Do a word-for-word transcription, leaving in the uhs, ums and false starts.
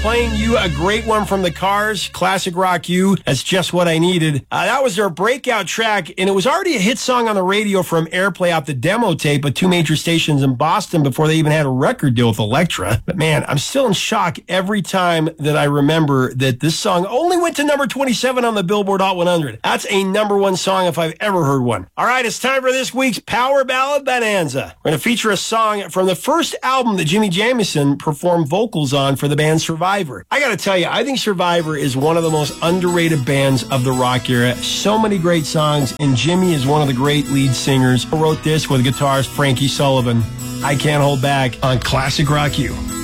playing you a great one from the Cars, Classic Rock You. That's just what I needed. Uh, that was their breakout track, and it was already a hit song on the radio from airplay off the demo tape at two major stations in Boston before they even had a record deal with Elektra. But man, I'm still in shock every time that I remember that this song only went to number twenty-seven on the Billboard Hot one hundred. That's a number one song if I've ever heard one. All right, it's time for this week's Power Ballad Bonanza. We're going to feature a song from the first album that Jimmy Jamison performed vocals on for the band Survivor. I got to tell you, I think Survivor is one of the most underrated bands of the rock era. So many great songs, and Jimmy is one of the great lead singers who wrote this with guitarist Frankie Sullivan. I Can't Hold Back on Classic Rock U.